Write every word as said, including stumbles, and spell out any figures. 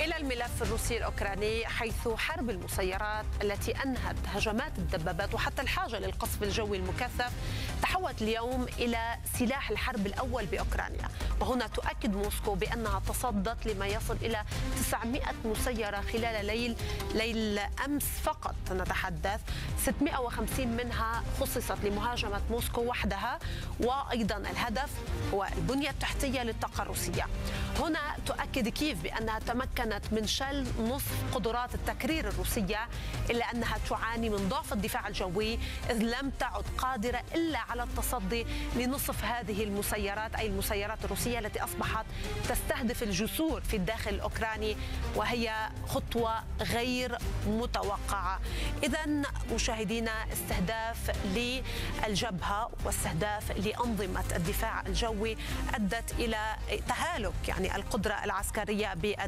إلى الملف الروسي الأوكراني، حيث حرب المسيرات التي أنهت هجمات الدبابات وحتى الحاجة للقصف الجوي المكثف تحولت اليوم إلى سلاح الحرب الأول بأوكرانيا. وهنا تؤكد موسكو بأنها تصدت لما يصل إلى تسعمائة مسيرة خلال ليل ليل أمس فقط. نتحدث ستمائة وخمسين منها خصصت لمهاجمة موسكو وحدها، وأيضا الهدف هو البنية التحتية للطاقة الروسية. هنا تؤكد كييف بأنها تمكنت من شل نصف قدرات التكرير الروسية، إلا أنها تعاني من ضعف الدفاع الجوي، إذ لم تعد قادرة إلا على التصدي لنصف هذه المسيرات، أي المسيرات الروسية التي أصبحت تستهدف الجسور في الداخل الأوكراني، وهي خطوة غير متوقعة. إذن مشاهدينا، استهداف للجبهة واستهداف لأنظمة الدفاع الجوي أدت إلى تهالك يعني القدرة العسكرية